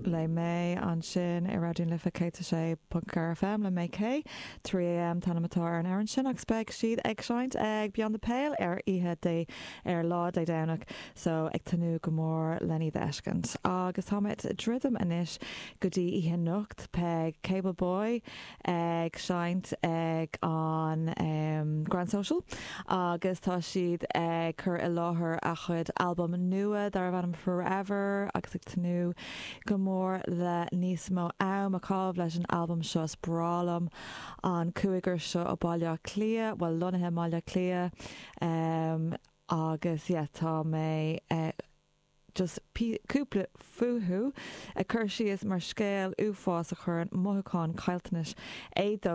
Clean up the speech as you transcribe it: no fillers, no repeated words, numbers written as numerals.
le mé an sin I radioún lifa céite sé pucar FM le mé cé 3am tanamatá an airan sin agus speg siad ag seint ag Beyond the Pale ihe dé lá é danach so ag tanú go mór lení dheiscint agus táid ddridum inis go dtí ihe nocht peg Cable Boy ag seint ag an Grand Social agus tá siad ag chur I láthair a chud album nua dar bhanam Forever agus ag tanú go mór le níos mó am a cábh leis an album seo brálam an cuaigur seo ó bailile clia bhil lonathe máile clia agus tá mé just cúpla futhú a chur sios mar scéal uafás a chur an mothúcháin cailtanis é